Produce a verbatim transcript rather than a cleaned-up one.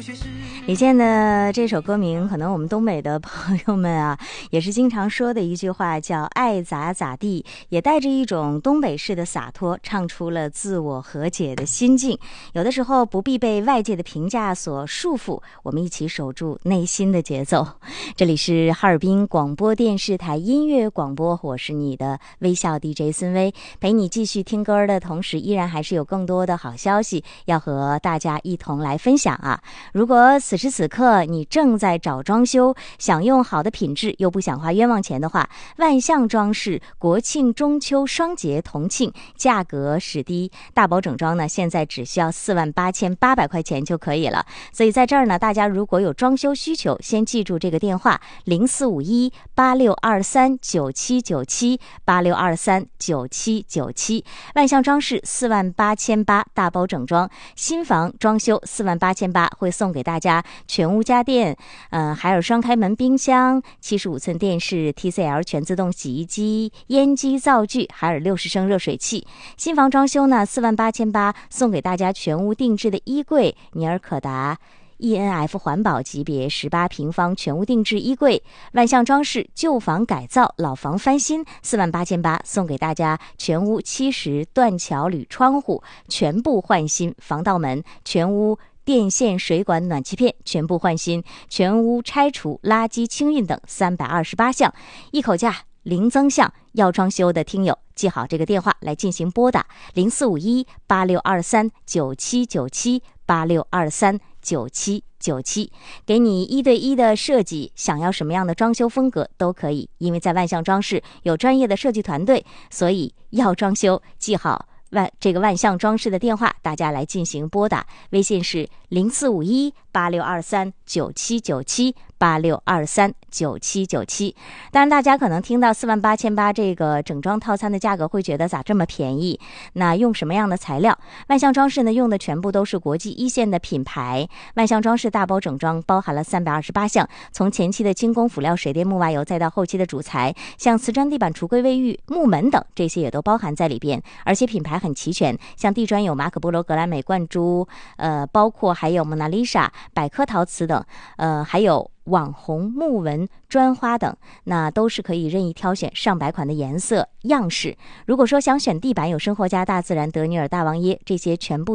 李健的这首歌名，可能我们东北的朋友们啊，也是经常说的一句话，叫爱咋咋地，也带着一种东北式的洒脱，唱出了自我和解的心境。有的时候不必被外界的评价所束缚，我们一起守住内心的节奏。这里是哈尔滨广播电视台音乐广播，我是你的微笑 D J 孙薇，陪你继续听歌的同时，依然还是有更多的好消息要和大家一同来分享啊！如果此时此刻你正在找装修，想用好的品质又不想花冤枉钱的话，万象装饰国庆中秋双节同庆，价格是低，大包整装呢现在只需要四万八千八百块钱就可以了。所以在这儿呢，大家如果有装修需求，先记住这个电话零四五一八六二三九七九七八六二三九七九七，万象装饰四万八千八大包整装，新房装修四万八千八，会送给大家全屋家电，呃，还有双开门冰箱、七十五寸电视、T C L 全自动洗衣机、烟机灶具，还有六十升热水器。新房装修呢，四万八千八，送给大家全屋定制的衣柜，尼尔可达E N F 环保级别十八平方全屋定制衣柜。万象装饰旧房改造老房翻新，四万八千八，送给大家全屋七十断桥铝窗户全部换新，防盗门全屋电线水管暖气片全部换新，全屋拆除垃圾清运等三百二十八项，一口价零增项。要装修的听友记好这个电话来进行拨打零四五一八六二三九七九七八六二三九七九七，给你一对一的设计，想要什么样的装修风格都可以，因为在万象装饰有专业的设计团队，所以要装修记好万这个万象装饰的电话，大家来进行拨打，微信是零四五一八六二三九七九七八六二三九七九七。当然大家可能听到四万八千八这个整装套餐的价格会觉得咋这么便宜，那用什么样的材料？万象装饰呢用的全部都是国际一线的品牌。万象装饰大包整装包含了三百二十八项，从前期的精工辅料水电木瓦油，再到后期的主材，像瓷砖地板橱柜卫浴木门等，这些也都包含在里边，而且品牌很齐全，像地砖有马可波罗、格莱美、冠珠，呃，包括还有蒙娜丽莎、百科陶瓷等，呃，还有网红木纹砖花等，那都是可以任意挑选上百款的颜色样式。如果说想选地板，有生活家、大自然、德尼尔、大王椰，这些全部